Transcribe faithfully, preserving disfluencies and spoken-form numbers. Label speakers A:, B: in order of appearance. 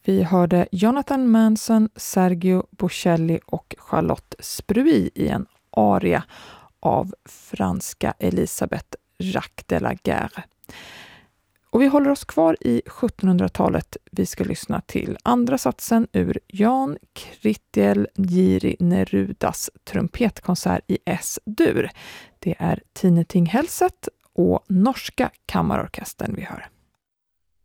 A: Vi hörde Jonathan Manson, Sergio Bocelli och Charlotte Sprui i en aria av franska Elisabeth Jacques de la Guerre. Och vi håller oss kvar i sjuttonhundratalet. Vi ska lyssna till andra satsen ur Jan Krittel Jiri Nerudas trumpetkonsert i S-dur. Det är Tine Ting Helset och Norska kammarorkestern vi hör.